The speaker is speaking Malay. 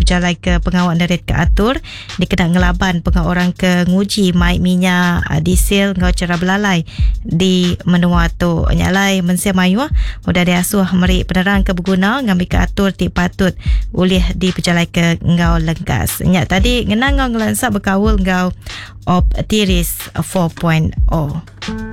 berjalan ke pengawal nerit ke atur dikena ngelaban pengawal orang ke nguji mai minyak diesel ngau cara belalai di menua tu nyalai mensia mayu mudah diasuh meri penerang ke berguna ngambil ke atur ti patut boleh diperjalai ke ngau lengkas nyak tadi ngenang ngau ngelansak berkawul ngau op tiris 4.0.